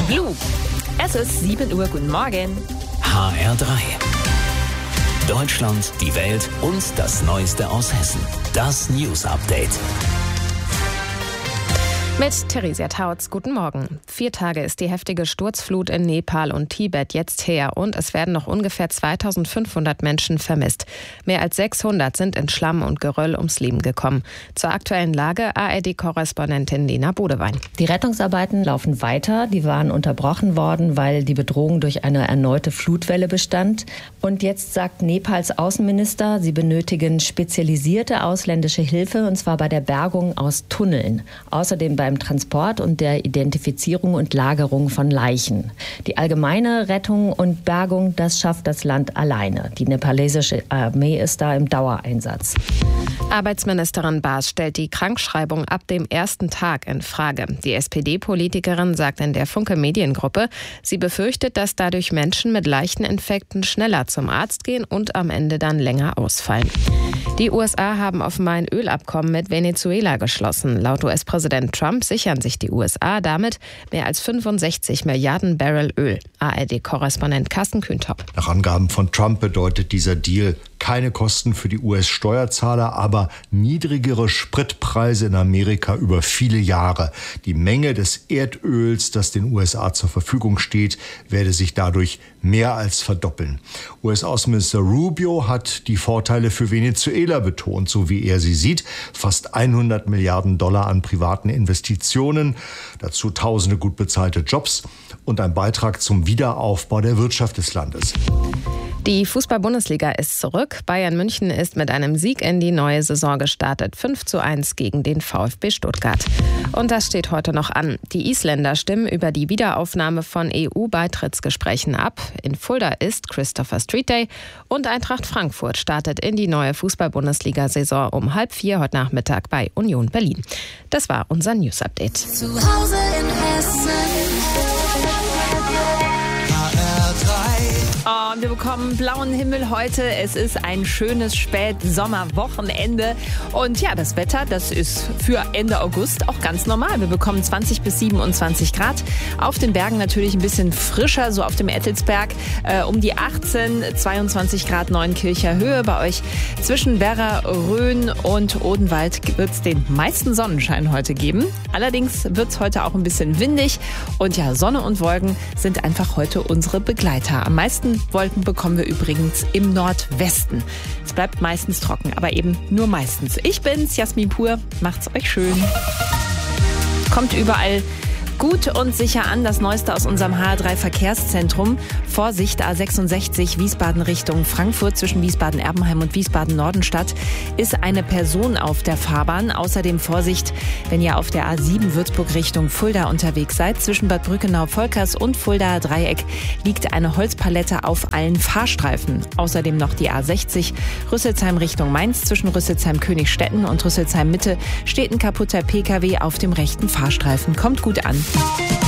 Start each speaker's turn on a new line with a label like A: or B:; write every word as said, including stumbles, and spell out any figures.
A: Blue. Es ist sieben Uhr, guten Morgen.
B: H R drei. Deutschland, die Welt und das Neueste aus Hessen. Das News Update.
A: Mit Theresia Tautz, guten Morgen. Vier Tage ist die heftige Sturzflut in Nepal und Tibet jetzt her und es werden noch ungefähr zweitausendfünfhundert Menschen vermisst. Mehr als sechshundert sind in Schlamm und Geröll ums Leben gekommen. Zur aktuellen Lage A R D-Korrespondentin Lena Bodewein.
C: Die Rettungsarbeiten laufen weiter. Die waren unterbrochen worden, weil die Bedrohung durch eine erneute Flutwelle bestand. Und jetzt sagt Nepals Außenminister, sie benötigen spezialisierte ausländische Hilfe, und zwar bei der Bergung aus Tunneln. Außerdem beim Transport und der Identifizierung und Lagerung von Leichen. Die allgemeine Rettung und Bergung, das schafft das Land alleine. Die nepalesische Armee ist da im Dauereinsatz.
A: Arbeitsministerin Baas stellt die Krankschreibung ab dem ersten Tag in Frage. Die S P D-Politikerin sagt in der Funke Mediengruppe, sie befürchtet, dass dadurch Menschen mit leichten Infekten schneller zum Arzt gehen und am Ende dann länger ausfallen. Die U S A haben offenbar ein Ölabkommen mit Venezuela geschlossen. Laut U S-Präsident Trump sichern sich die U S A damit mehr als fünfundsechzig Milliarden Barrel Öl. A R D-Korrespondent Carsten Kühntop.
D: Nach Angaben von Trump bedeutet dieser Deal keine Kosten für die U S-Steuerzahler, aber niedrigere Spritpreise in Amerika über viele Jahre. Die Menge des Erdöls, das den U S A zur Verfügung steht, werde sich dadurch mehr als verdoppeln. U S-Außenminister Rubio hat die Vorteile für Venezuela betont, so wie er sie sieht. Fast hundert Milliarden Dollar an privaten Investitionen, dazu tausende gut bezahlte Jobs und ein Beitrag zum Wiederaufbau der Wirtschaft des Landes.
A: Die Fußball-Bundesliga ist zurück. Bayern München ist mit einem Sieg in die neue Saison gestartet. fünf zu eins gegen den VfB Stuttgart. Und das steht heute noch an. Die Isländer stimmen über die Wiederaufnahme von E U-Beitrittsgesprächen ab. In Fulda ist Christopher Street Day. Und Eintracht Frankfurt startet in die neue Fußball-Bundesliga-Saison um halb vier heute Nachmittag bei Union Berlin. Das war unser News-Update.
E: Zu Hause in Hessen.
F: Oh, und wir bekommen blauen Himmel heute. Es ist ein schönes Spätsommerwochenende. Und ja, das Wetter, das ist für Ende August auch ganz normal. Wir bekommen zwanzig bis siebenundzwanzig Grad. Auf den Bergen natürlich ein bisschen frischer, so auf dem Ettelsberg äh, um die achtzehn, zweiundzwanzig Grad Neunkircher Höhe. Bei euch zwischen Werra, Rhön und Odenwald wird es den meisten Sonnenschein heute geben. Allerdings wird es heute auch ein bisschen windig. Und ja, Sonne und Wolken sind einfach heute unsere Begleiter. Am meisten Wolken bekommen wir übrigens im Nordwesten. Es bleibt meistens trocken, aber eben nur meistens. Ich bin's, Jasmin Pur. Macht's euch schön. Kommt überall gut und sicher an, das Neueste aus unserem H R drei Verkehrszentrum. Vorsicht, A sechsundsechzig Wiesbaden Richtung Frankfurt zwischen Wiesbaden-Erbenheim und Wiesbaden-Nordenstadt ist eine Person auf der Fahrbahn. Außerdem Vorsicht, wenn ihr auf der A sieben Würzburg Richtung Fulda unterwegs seid. Zwischen Bad Brückenau-Volkers und Fuldaer Dreieck liegt eine Holzpalette auf allen Fahrstreifen. Außerdem noch die A sechzig Rüsselsheim Richtung Mainz. Zwischen Rüsselsheim-Königstetten und Rüsselsheim-Mitte steht ein kaputter P K W auf dem rechten Fahrstreifen. Kommt gut an.